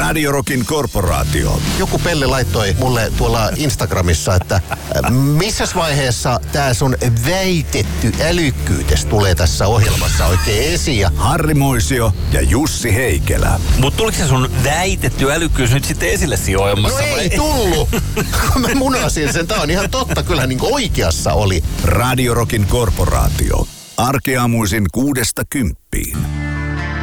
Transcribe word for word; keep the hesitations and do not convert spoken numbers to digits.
Radio Rockin korporaatio. Joku Pelle laittoi mulle tuolla Instagramissa, että missäs vaiheessa tää sun väitetty älykkyytes tulee tässä ohjelmassa oikein esiin. Ja Harri Moisio ja Jussi Heikelä. Mut tuliko se sun väitetty älykkyys nyt sitten esille siinä ohjelmassa? No ei tullut, kun mä munasin sen. Tää on ihan totta, kyllä niin kuin oikeassa oli. Radio Rockin korporaatio. Arkeaamuisin kuudesta kymppiin.